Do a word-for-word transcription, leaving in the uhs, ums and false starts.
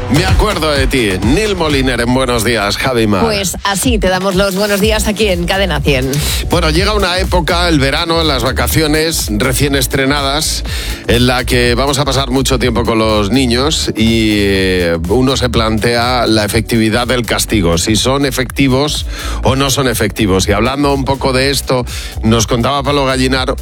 Me acuerdo de ti, Neil Moliner en Buenos Días, Javi Mar. Pues así te damos los buenos días aquí en Cadena cien. Bueno, llega una época, el verano, las vacaciones recién estrenadas, en la que vamos a pasar mucho tiempo con los niños y eh, uno se plantea la efectividad del castigo, si son efectivos o no son efectivos. Y hablando un poco de esto, nos contaba Pablo Gallinar